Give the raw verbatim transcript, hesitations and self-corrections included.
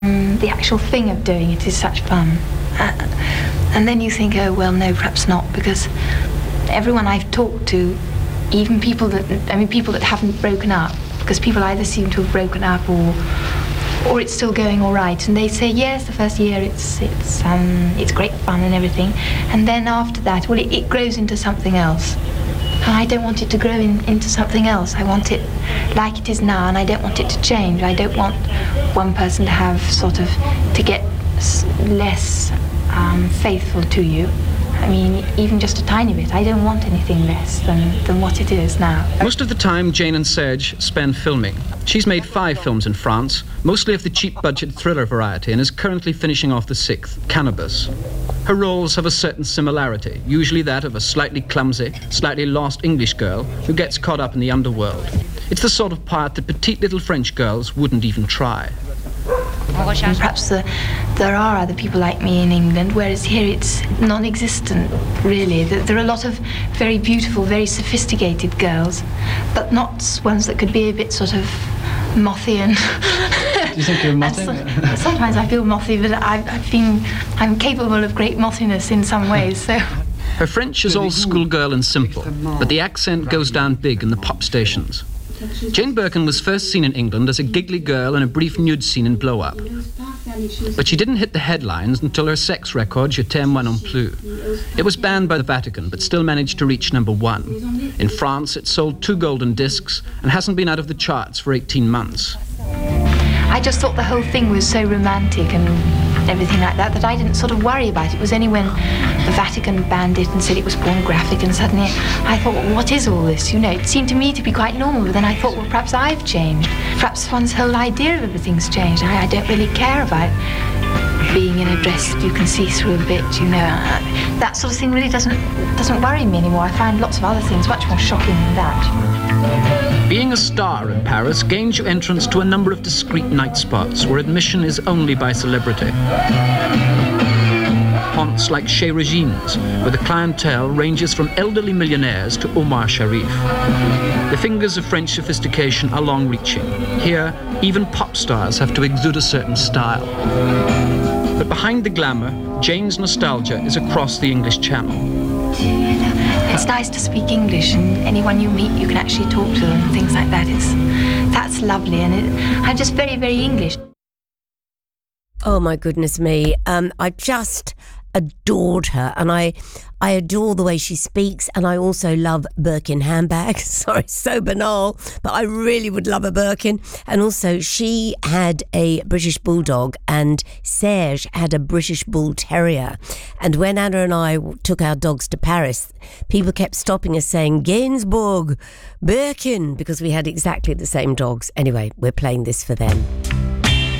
Um, the actual thing of doing it is such fun. Uh, and then you think, oh, well, no, perhaps not, because everyone I've talked to, even people that, I mean, people that haven't broken up, because people either seem to have broken up or or it's still going all right, and they say, yes, the first year it's it's um it's great fun and everything, and then after that, well, it, it grows into something else. And I don't want it to grow in, into something else. I want it like it is now, and I don't want it to change. I don't want one person to have sort of, to get less um, faithful to you. I mean, even just a tiny bit. I don't want anything less than, than what it is now. Most of the time, Jane and Serge spend filming. She's made five films in France, mostly of the cheap-budget thriller variety, and is currently finishing off the sixth, Cannabis. Her roles have a certain similarity, usually that of a slightly clumsy, slightly lost English girl who gets caught up in the underworld. It's the sort of part that petite little French girls wouldn't even try. And perhaps the, there are other people like me in England, whereas here it's non-existent, really. There are a lot of very beautiful, very sophisticated girls, but not ones that could be a bit sort of mothy and... Do you think you're mothy? So, sometimes I feel mothy, but I, I think I'm capable of great mothiness in some ways, so... Her French is all schoolgirl and simple, but the accent goes down big in the pop stations. Jane Birkin was first seen in England as a giggly girl in a brief nude scene in Blow Up. But she didn't hit the headlines until her sex record, Je t'aime moi non plus. It was banned by the Vatican, but still managed to reach number one. In France, it sold two golden discs and hasn't been out of the charts for eighteen months. I just thought the whole thing was so romantic and everything like that that I didn't sort of worry about it. It was only when the Vatican banned it and said it was pornographic, and suddenly I thought, well, what is all this? You know, it seemed to me to be quite normal, but then I thought, well, perhaps I've changed. Perhaps one's whole idea of everything's changed. I, I don't really care about being in a dress that you can see through a bit, you know. That sort of thing really doesn't doesn't worry me anymore. I find lots of other things much more shocking than that. Being a star in Paris gains you entrance to a number of discreet night spots where admission is only by celebrity. Haunts like Chez Regine's, where the clientele ranges from elderly millionaires to Omar Sharif. The fingers of French sophistication are long-reaching. Here, even pop stars have to exude a certain style. But behind the glamour, Jane's nostalgia is across the English Channel. It's nice to speak English, and anyone you meet you can actually talk to and things like that. It's, that's lovely, and it, I'm just very, very English. Oh my goodness me. Um, I just adored her, and I I adore the way she speaks, and I also love Birkin handbags. Sorry, so banal, but I really would love a Birkin. And also, she had a British Bulldog, and Serge had a British Bull Terrier. And when Anna and I took our dogs to Paris, people kept stopping us saying, Gainsbourg, Birkin, because we had exactly the same dogs. Anyway, we're playing this for them.